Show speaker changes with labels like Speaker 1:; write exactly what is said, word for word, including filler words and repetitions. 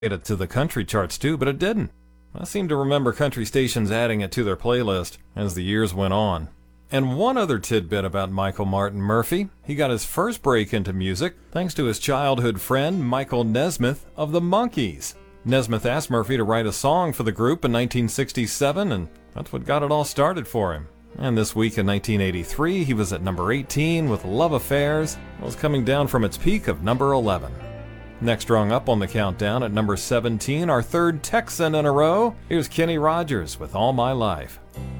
Speaker 1: made it to the country charts too, but it didn't. I seem to remember country stations adding it to their playlist as the years went on. And one other tidbit about Michael Martin Murphey: he got his first break into music thanks to his childhood friend Michael Nesmith of the Monkees. Nesmith asked Murphy to write a song for the group in nineteen sixty-seven, and that's what got it all started for him. And this week in nineteen eighty-three, he was at number eighteen with Love Affairs, and was coming down from its peak of number eleven. Next rung up on the countdown at number seventeen, our third Texan in a row, here's Kenny Rogers with All My Life.